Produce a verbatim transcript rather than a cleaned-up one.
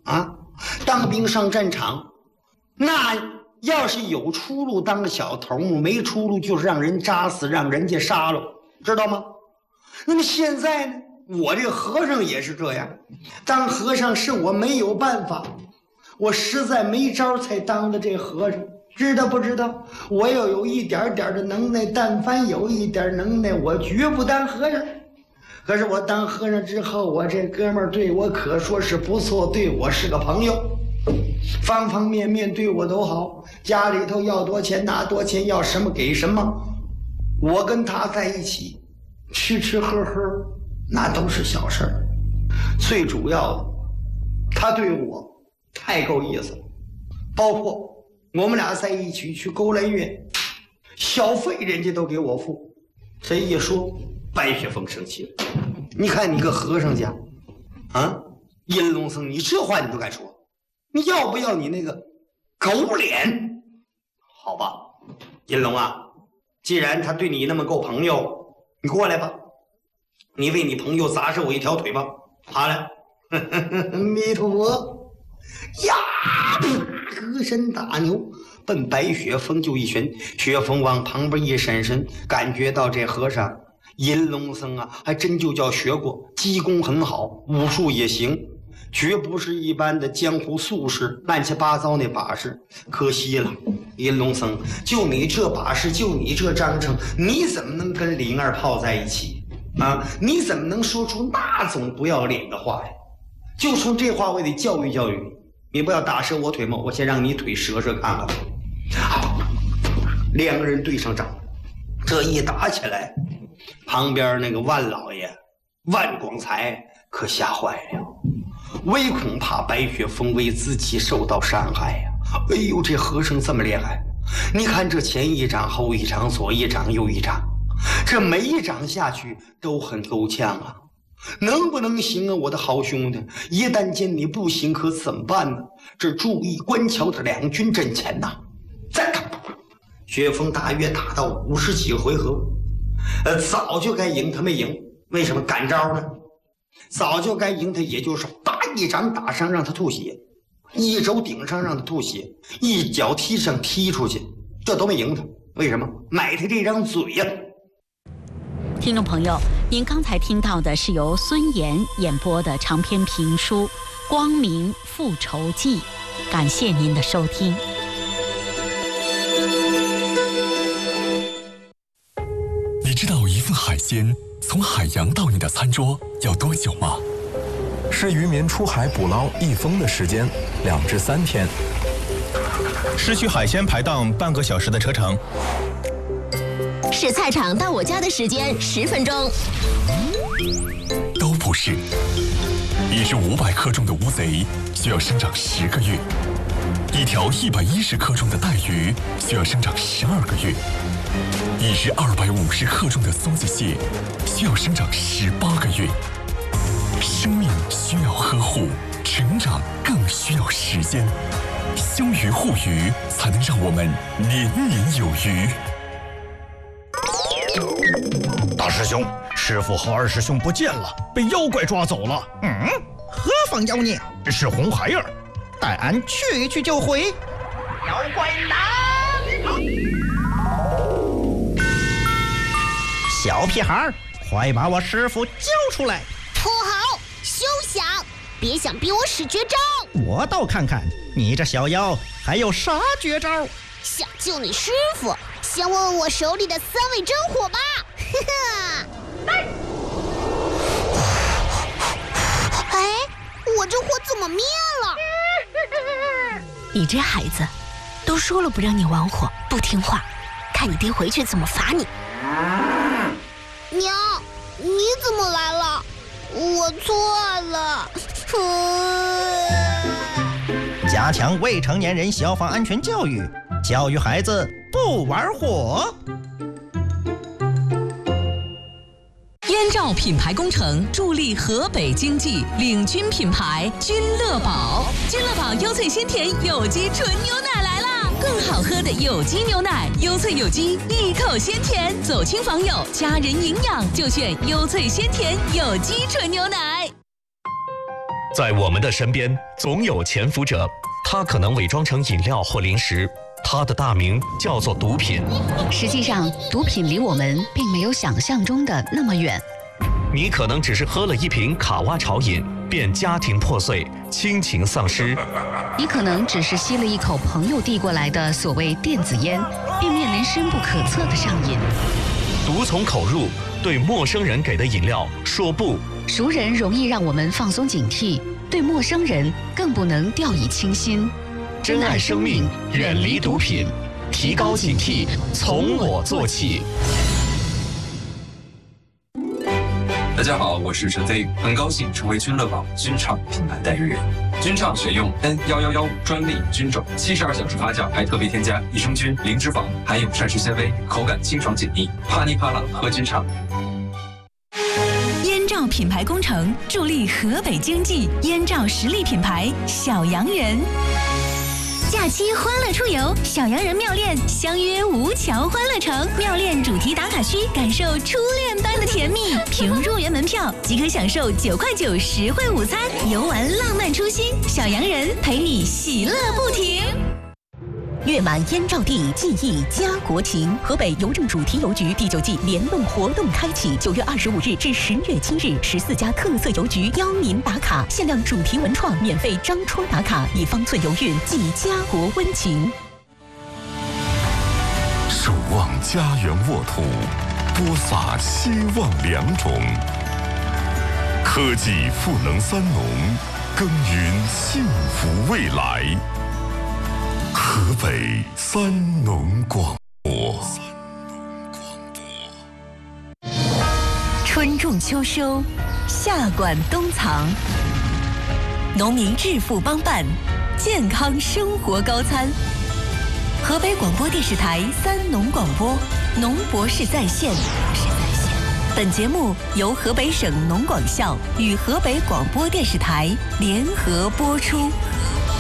啊，当兵上战场，那要是有出路当个小头目，没出路就是让人扎死，让人家杀了，知道吗？那么现在呢，我这个和尚也是这样，当和尚是我没有办法，我实在没招才当的这和尚，知道不知道？我要有一点点的能耐，但凡有一点能耐，我绝不当和尚。可是我当和尚之后，我这哥们儿对我可说是不错，对我是个朋友，方方面面对我都好，家里头要多钱拿多钱，要什么给什么。我跟他在一起吃吃喝喝那都是小事儿，最主要的他对我太够意思了，包括我们俩在一起去勾栏院，小费人家都给我付。这一说，白雪峰生气了，你看你个和尚家啊，阴龙僧，你这话你都敢说？你要不要你那个狗脸？好吧，阴龙啊，既然他对你那么够朋友，你过来吧，你为你朋友砸折我一条腿吧。好了，弥陀佛呀！隔山打牛，奔白雪峰就一拳。雪峰往旁边一闪身，感觉到这和尚银龙僧啊，还真就叫学过，基功很好，武术也行，绝不是一般的江湖术士乱七八糟那把式。可惜了，银龙僧，就你这把式，就你这章程，你怎么能跟李二炮在一起啊？你怎么能说出那种不要脸的话呀？就从这话我得教育教育你，你不要打折我腿毛，我先让你腿折折看看。两个人对上掌，这一打起来，旁边那个万老爷万广才可吓坏了，唯恐怕白雪峰为自己受到伤害呀、啊！哎呦，这和尚这么厉害！你看这前一掌后一掌左一掌右一掌，这每一掌下去都很够呛啊！能不能行啊，我的好兄弟？一旦见你不行，可怎么办呢？这注意关桥的两军阵前呐！再看，雪峰大约打到五十几个回合，呃，早就该赢，他没赢，为什么赶招呢？早就该赢他，也就是打一掌打上让他吐血，一肘顶上让他吐血，一脚踢上踢出去，这都没赢他，为什么？买他这张嘴呀、啊！ 听众朋友，您刚才听到的是由孙岩演播的长篇评书《光明复仇记》，感谢您的收听。 你知道一份海鲜从海洋到你的餐桌要多久吗？ 是渔民出海捕捞一封的时间，两至三天； 是去海鲜排档半个小时的车程； 是菜场到我家的时间十分钟。 都不是。一只五百克重的乌贼需要生长十个月，一条一百一十克重的带鱼需要生长十二个月，一只二百五十克重的松子蟹需要生长十八个月。生命需要呵护，成长更需要时间。修鱼护鱼，才能让我们年年有余。 大师兄，师父和二师兄不见了，被妖怪抓走了。 嗯，何方妖孽？ 是红孩儿， 待俺去去就回。 妖怪来！ 小屁孩，快把我师父交出来！ 不好，休想！别想逼我使绝招！ 我倒看看你这小妖还有啥绝招！ 想救你师父，先问问我手里的三味真火吧！呵呵。哎，我这火怎么灭了？ 你这孩子，都说了不让你玩火，不听话，看你爹回去怎么罚你。 娘，你怎么来了？我错了。 加强未成年人消防安全教育，教育孩子不玩火。 燕赵品牌工程助力河北经济，领军品牌君乐宝。君乐宝优萃鲜甜有机纯牛奶来啦！更好喝的有机牛奶，优萃有机，一口鲜甜，走亲访友，家人营养就选优萃鲜甜有机纯牛奶。 在我们的身边，总有潜伏者，他可能伪装成饮料或零食，他的大名叫做毒品。 实际上，毒品离我们并没有想象中的那么远。 你可能只是喝了一瓶卡哇潮饮，便家庭破碎，亲情丧失； 你可能只是吸了一口朋友递过来的所谓电子烟，便面临深不可测的上瘾。 毒从口入，对陌生人给的饮料说不。 熟人容易让我们放松警惕，对陌生人更不能掉以轻心。 珍爱生命，远离毒品，提高警惕，从我做起。 大家好，我是陈飞，很高兴成为君乐宝君畅品牌代言人。君畅选用 N 一一一五专利菌种，七十二小时发酵，还特别添加益生菌、零脂肪，含有膳食纤维，口感清爽解腻，啪哩啪啦喝君畅。 燕赵品牌工程助力河北经济，燕赵实力品牌小洋人。假期欢乐出游，小洋人妙恋相约吴桥欢乐城，妙恋主题打卡区，感受初恋般的甜蜜。凭入园门票即可享受九块九实惠午餐，游玩浪漫初心，小洋人陪你喜乐不停。 月满燕赵地，记忆家国情。河北邮政主题邮局第九季联动活动开启，九月二十五日至十月七日，十四家特色邮局邀您打卡，限量主题文创，免费张戳打卡，以方寸邮运，寄家国温情。 守望家园沃土，播撒希望良种。科技赋能三农，耕耘幸福未来。河北三农广播。 春种秋收，夏管冬藏，农民致富帮办，健康生活高餐。河北广播电视台三农广播，农博士在线。本节目由河北省农广校与河北广播电视台联合播出。